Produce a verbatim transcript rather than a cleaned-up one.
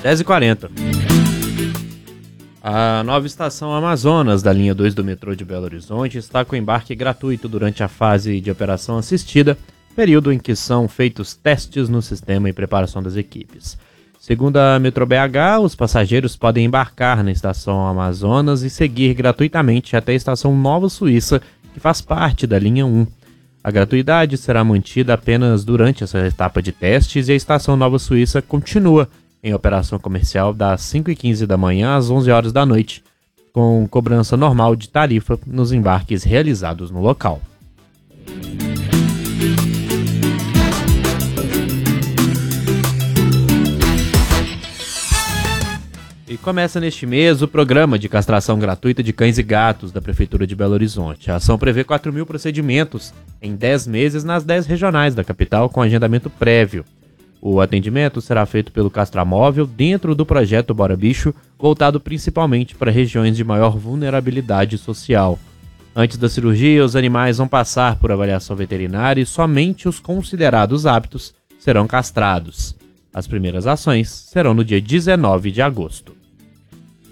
dez e quarenta. A nova estação Amazonas da linha dois do metrô de Belo Horizonte está com embarque gratuito durante a fase de operação assistida, período em que são feitos testes no sistema e preparação das equipes. Segundo a Metrô B H, os passageiros podem embarcar na estação Amazonas e seguir gratuitamente até a estação Nova Suíça, que faz parte da linha um. A gratuidade será mantida apenas durante essa etapa de testes e a estação Nova Suíça continua em operação comercial das cinco e quinze da manhã às onze horas da noite, com cobrança normal de tarifa nos embarques realizados no local. E começa neste mês o programa de castração gratuita de cães e gatos da Prefeitura de Belo Horizonte. A ação prevê quatro mil procedimentos em dez meses nas dez regionais da capital com agendamento prévio. O atendimento será feito pelo Castramóvel dentro do projeto Bora Bicho, voltado principalmente para regiões de maior vulnerabilidade social. Antes da cirurgia, os animais vão passar por avaliação veterinária e somente os considerados aptos serão castrados. As primeiras ações serão no dia dezenove de agosto.